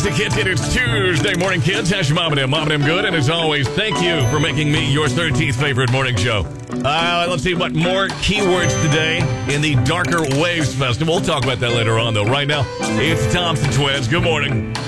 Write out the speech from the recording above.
Classic Hit. It's Tuesday morning, kids. How's your mom and them? Mom and them good. And as always, thank you for making me your 13th favorite morning show. Let's see what more keywords today in the Darker Waves Festival. We'll talk about that later on, though. Right now, it's Thompson Twins. Good morning.